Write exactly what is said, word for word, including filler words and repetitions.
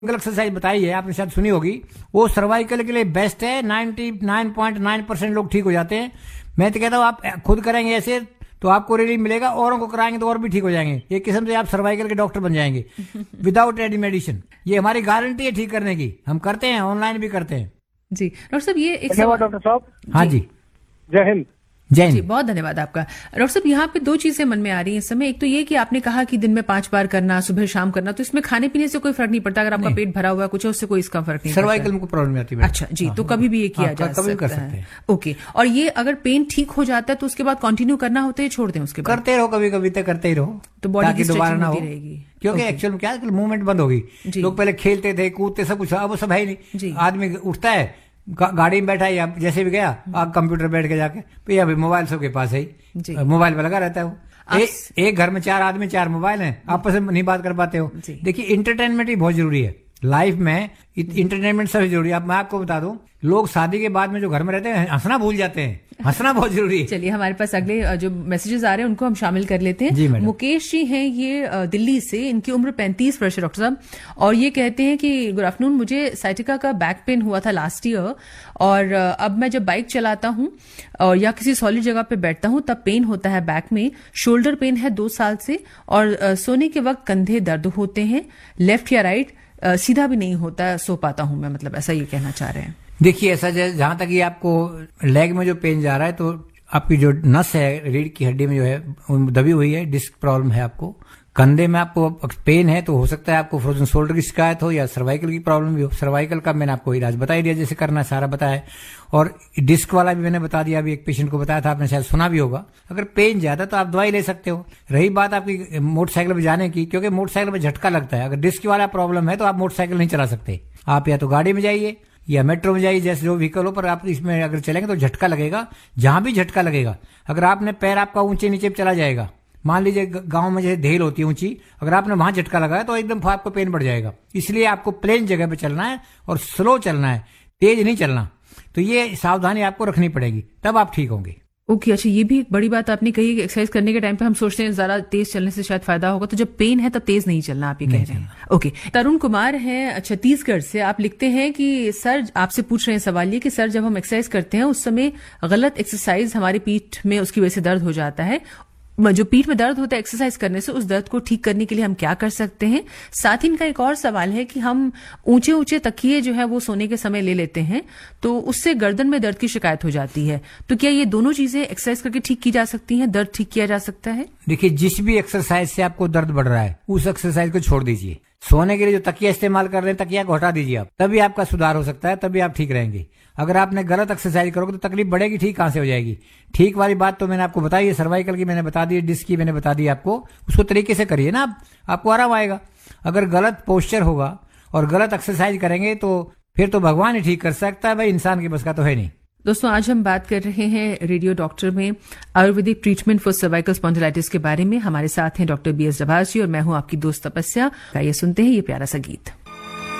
Exercise बताई है, आपने शायद सुनी होगी, वो सर्वाइकल के लिए बेस्ट है। निन्यानवे पॉइंट नौ परसेंट लोग ठीक हो जाते हैं। मैं तो कहता हूँ आप खुद करेंगे ऐसे तो आपको रिलीफ मिलेगा, औरों को कराएंगे तो और भी ठीक हो जाएंगे। एक किस्म से आप सर्वाइकल के डॉक्टर बन जाएंगे विदाउट एनी मेडिसिन। ये हमारी गारंटी है ठीक करने की। हम करते हैं, ऑनलाइन भी करते हैं। जी डॉक्टर साहब, ये एक धन्यवाद डॉक्टर साहब। हाँ जी, जय हिंद। जय जी हिंद। बहुत धन्यवाद आपका। डॉक्टर साहब, यहाँ पे दो चीजें मन में आ रही हैं इस समय। एक तो ये कि आपने कहा कि दिन में पांच बार करना, सुबह शाम करना, तो इसमें खाने पीने से कोई फर्क नहीं पड़ता। अगर आपका पेट भरा हुआ है कुछ है, उससे कोई इसका फर्क नहीं पड़ता। सर्वाइकल में कोई प्रॉब्लम नहीं आती है। अच्छा जी, तो कभी भी ये किया जा कभी कर सकता सकते है। हैं। ओके, और ये अगर पेन ठीक हो जाता है तो उसके बाद कंटिन्यू करना होता है, छोड़ दें उसके बाद? करते रहो, कभी कभी तक करते ही रहो तो बॉडी की दोबारा ना हो, रहेगी। क्योंकि एक्चुअल में क्या है, मूवमेंट बंद होगी। लोग पहले खेलते थे, कूदते, सब कुछ, अब वो सब है ही नहीं। आदमी उठता है, गाड़ी में बैठा है या जैसे भी गया, आप कंप्यूटर बैठ के जाके भैया भाई मोबाइल सबके पास है, मोबाइल पे लगा रहता है वो। ए, एक घर में चार आदमी, चार मोबाइल हैं, आपस में नहीं बात कर पाते हो। देखिए इंटरटेनमेंट ही बहुत जरूरी है लाइफ में। इंटरटेनमेंट सबसे जरूरी है। अब मैं आपको बता दूं, लोग शादी के बाद में जो घर में रहते हैं हंसना भूल जाते हैं। हंसना बहुत जरूरी है। चलिए, हमारे पास अगले जो मैसेजेस आ रहे हैं उनको हम शामिल कर लेते हैं। जी मैडम। मुकेश जी हैं ये दिल्ली से, इनकी उम्र पैंतीस वर्ष है डॉक्टर साहब, और ये कहते हैं कि गुड आफ्टरनून, मुझे साइटिका का बैक पेन हुआ था लास्ट ईयर, और अब मैं जब बाइक चलाता हूँ और या किसी सॉलिड जगह पे बैठता हूँ तब पेन होता है बैक में। शोल्डर पेन है दो साल से, और सोने के वक्त कंधे दर्द होते हैं, लेफ्ट या राइट सीधा भी नहीं होता, सो पाता हूं मैं, मतलब ऐसा ये कहना चाह रहे हैं। देखिए ऐसा, जहां तक ये आपको लेग में जो पेन जा रहा है, तो आपकी जो नस है रीढ़ की हड्डी में जो है दबी हुई है, डिस्क प्रॉब्लम है आपको। कंधे में आपको पेन है तो हो सकता है आपको फ्रोजन शोल्डर की शिकायत हो या सर्वाइकल की प्रॉब्लम भी हो। सर्वाइकल का मैंने आपको इलाज बता ही दिया, जैसे करना सारा बताया, और डिस्क वाला भी मैंने बता दिया। अभी एक पेशेंट को बताया था, आपने शायद सुना भी होगा। अगर पेन ज्यादा तो आप दवाई ले सकते हो। रही बात आपकी मोटरसाइकिल पे जाने की, क्योंकि मोटरसाइकिल में झटका लगता है। अगर डिस्क वाला प्रॉब्लम है तो आप मोटरसाइकिल नहीं चला सकते। आप या तो गाड़ी में जाइए या मेट्रो में जाइए, जैसे जो व्हीकल हो, पर आप इसमें अगर चलेंगे तो झटका लगेगा। जहां भी झटका लगेगा, अगर आपने पैर आपका ऊंचे नीचे चला जाएगा, मान लीजिए गांव में जैसे ढेल होती है ऊंची, अगर आपने वहां झटका लगाया तो एकदम आपको पेन बढ़ जाएगा। इसलिए आपको प्लेन जगह पे चलना है और स्लो चलना है, तेज नहीं चलना। तो ये सावधानी आपको रखनी पड़ेगी, तब आप ठीक होंगे। ओके, अच्छा, ये भी एक बड़ी बात आपने कही कि एक्सरसाइज करने के टाइम पे हम सोचते हैं ज्यादा तेज चलने से शायद फायदा होगा, तो जब पेन है तब तेज नहीं चलना, आप ये कह रहे हैं। ओके, तरुण कुमार हैं छत्तीसगढ़ से, आप लिखते हैं कि सर, आपसे पूछ रहे हैं सवाल ये कि सर, जब हम एक्सरसाइज करते हैं उस समय गलत एक्सरसाइज हमारी पीठ में, उसकी वजह से दर्द हो जाता है। जो पीठ में दर्द होता है एक्सरसाइज करने से, उस दर्द को ठीक करने के लिए हम क्या कर सकते हैं? साथ ही इनका एक और सवाल है कि हम ऊंचे ऊंचे तकिए जो है वो सोने के समय ले लेते हैं, तो उससे गर्दन में दर्द की शिकायत हो जाती है। तो क्या ये दोनों चीजें एक्सरसाइज करके ठीक की जा सकती हैं? दर्द ठीक किया जा सकता है? देखिए, जिस भी एक्सरसाइज से आपको दर्द बढ़ रहा है उस एक्सरसाइज को छोड़ दीजिए। सोने के लिए जो तकिया इस्तेमाल कर रहे हैं, तकिया को हटा दीजिए आप, तभी आपका सुधार हो सकता है, तभी आप ठीक रहेंगे। अगर आपने गलत एक्सरसाइज करोगे तो तकलीफ बढ़ेगी, ठीक कहां से हो जाएगी? ठीक वाली बात तो मैंने आपको बताई है, सर्वाइकल की मैंने बता दी, डिस्क की मैंने बता दी आपको। उसको तरीके से करिए ना, आप, आपको आराम आएगा। अगर गलत पोस्चर होगा और गलत एक्सरसाइज करेंगे तो फिर तो भगवान ही ठीक कर सकता है भाई, इंसान की बस का तो है नहीं। दोस्तों, आज हम बात कर रहे हैं रेडियो डॉक्टर में Ayurvedic treatment for cervical spondylitis के बारे में। हमारे साथ हैं डॉक्टर बी एस डभास जी और मैं हूं आपकी दोस्त तपस्या। आइए सुनते हैं ये प्यारा सा गीत।